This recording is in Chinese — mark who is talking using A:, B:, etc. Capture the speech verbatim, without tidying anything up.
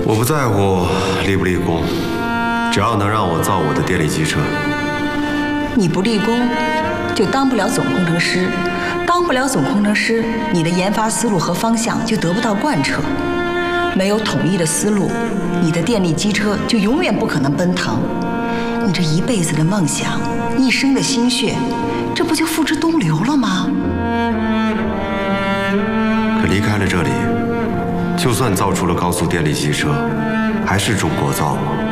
A: 我不在乎立不立功，只要能让我造我的电力机车。
B: 你不立功，就当不了总工程师，当不了总工程师，你的研发思路和方向就得不到贯彻。没有统一的思路，你的电力机车就永远不可能奔腾。你这一辈子的梦想，一生的心血，这不就付之东流了吗？
A: 可离开了这里，就算造出了高速电力机车，还是中国造吗？